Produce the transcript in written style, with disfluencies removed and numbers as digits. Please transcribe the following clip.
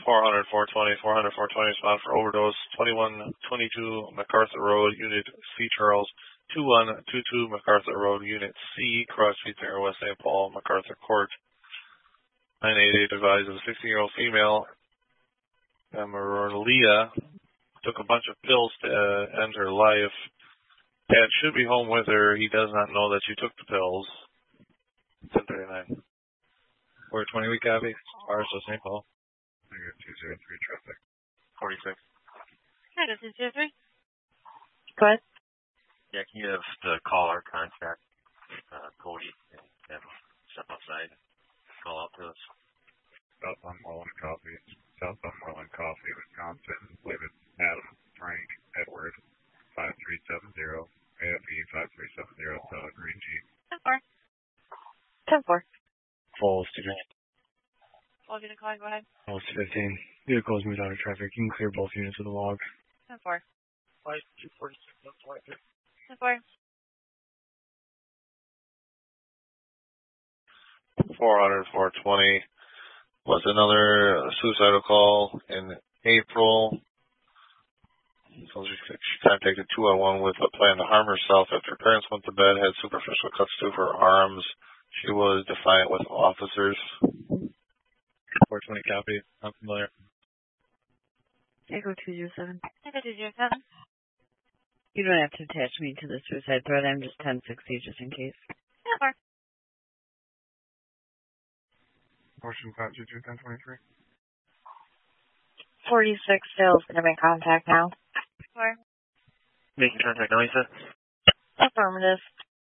400, 420, 400, 420 spot for overdose. 2122 MacArthur Road, Unit C. Charles. 2122 MacArthur Road, Unit C. Cross Street there, West St. Paul, MacArthur Court. 988 advised of a 16-year-old female, Maria, took a bunch of pills to end her life. Dad should be home with her. He does not know that she took the pills. 1039. 420 week copy. Barstow, St. Paul. I got 203 traffic. 46. Yeah, this is 203. Go ahead. Yeah, can you have the caller contact Cody and have him step outside and call out to us? South on Moreland Coffee, Wisconsin. Believe it's Adam, Frank, Edward, 5370, AFE 5370, Green G. 10-4. 10-4. Falls to Grant. Falls unit calling, go ahead. Falls to 15. Vehicles moved out of traffic. You can clear both units with a log. 10-4. 246, 10-4. 400, 420 was another suicidal call in April. So she contacted 211 with a plan to harm herself after her parents went to bed, had superficial cuts to her arms. She was defiant with officers. 420 copy. I'm familiar. Echo 207. Echo 207. You don't have to attach me to the suicide threat. I'm just 1060 just in case. Yeah, Portion 522 1023. 46 sales going to make contact now. 4. Making contact now, you said? Affirmative.